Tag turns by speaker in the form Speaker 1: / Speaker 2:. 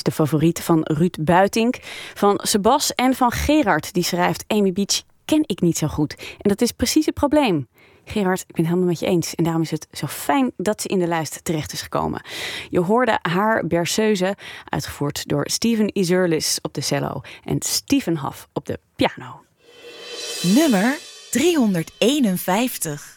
Speaker 1: de favoriet van Ruud Buitink, van Sebas en van Gerard. Die schrijft: Amy Beach ken ik niet zo goed. En dat is precies het probleem. Gerard, ik ben het helemaal met je eens. En daarom is het zo fijn dat ze in de lijst terecht is gekomen. Je hoorde haar berceuse, uitgevoerd door Steven Iserlis op de cello en Stephen Hoff op de piano.
Speaker 2: Nummer 351.